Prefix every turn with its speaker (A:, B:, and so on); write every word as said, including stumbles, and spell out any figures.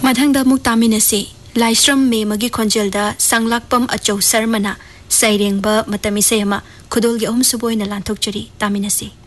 A: मधंग मुक तामिनसी लाइश्रम मेमगी खोंजेलदा संगलाकपम अचौ शर्मना सैरेंग मतमिसेमा खुदोल के अहम सुबोइना लांथोकचरी तामिनसी।